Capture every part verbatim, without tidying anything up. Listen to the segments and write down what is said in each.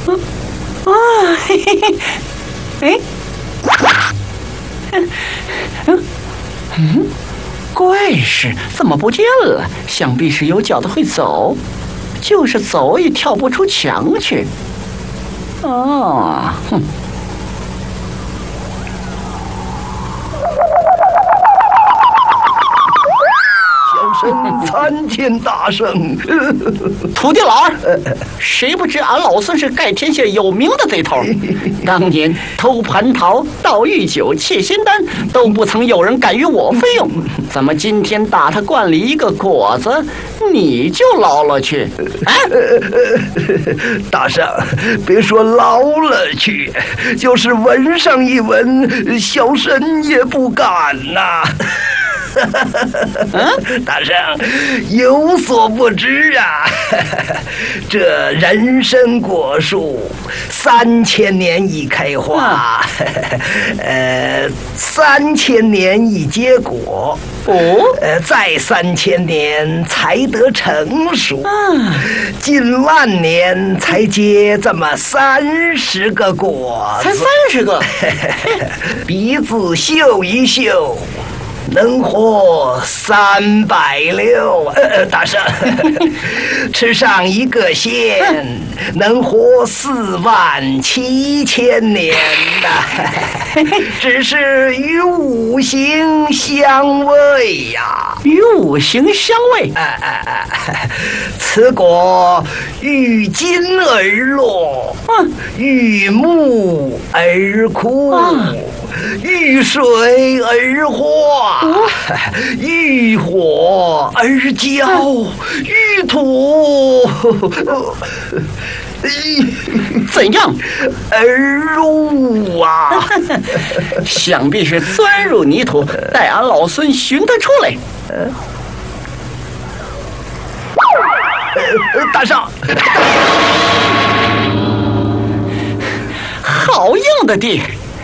啊，嘿嘿嘿，哎，嗯嗯，怪事怎么不见了？想必是有脚的会走，就是走也跳不出墙去。哦，哼。 声参见大圣。 徒弟老二，谁不知俺老孙是盖天下有名的贼头？当年偷蟠桃、盗玉酒、窃仙丹，都不曾有人敢与我费用。怎么今天打他罐里一个果子，你就捞了去？哎， 大圣，别说捞了去，就是闻上一闻，小神也不敢呐。大圣有所不知啊，这人参果树三千年一开花，呃，三千年一结果， 哦， 呃，再三千年才得成熟，近万年才结这么三十个果子， 才三十个， 鼻子嗅一嗅。能活三百六，呃，大圣，吃上一个仙，能活四万七千年的，只是与五行相违呀。 与五行相违， 哎哎哎，此果遇金而落，遇木而枯。遇水而化，遇火而焦，遇土怎样而入啊？ 想必是钻入泥土，待俺老孙寻他出来。 呃，大圣， 好硬的地！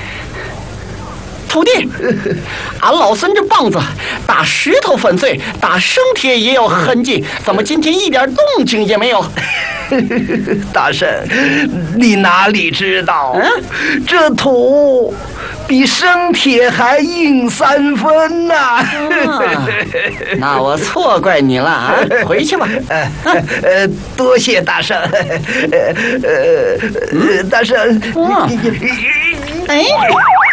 徒弟，俺老孙这棒子打石头粉碎，打生铁也有痕迹，怎么今天一点动静也没有？ 大圣，你哪里知道？ 嗯， 这土比生铁还硬三分呐、啊！ 啊，那我错怪你了啊！回去吧。 呃呃，多谢大圣。呃呃，大圣， 哇，哎。